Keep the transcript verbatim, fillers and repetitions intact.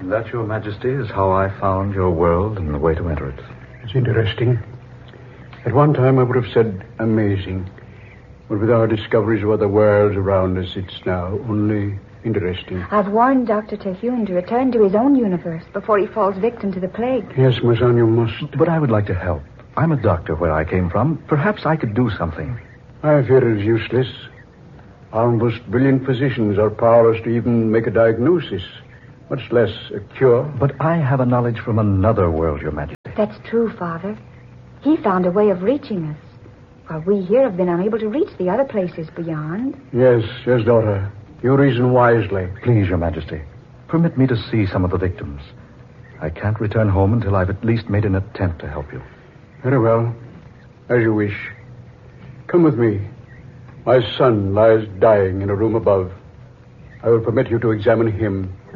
That, Your Majesty, is how I found your world and the way to enter it. It's interesting. At one time I would have said amazing. But with our discoveries of other worlds around us, it's now only interesting. I've warned Doctor Terhune to return to his own universe before he falls victim to the plague. Yes, my son, you must. But I would like to help. I'm a doctor where I came from. Perhaps I could do something. I fear it is useless. Our most brilliant physicians are powerless to even make a diagnosis, much less a cure. But I have a knowledge from another world, Your Majesty. That's true, Father. He found a way of reaching us, while we here have been unable to reach the other places beyond. Yes, yes, daughter. You reason wisely. Please, Your Majesty, permit me to see some of the victims. I can't return home until I've at least made an attempt to help you. Very well. As you wish. Come with me. My son lies dying in a room above. I will permit you to examine him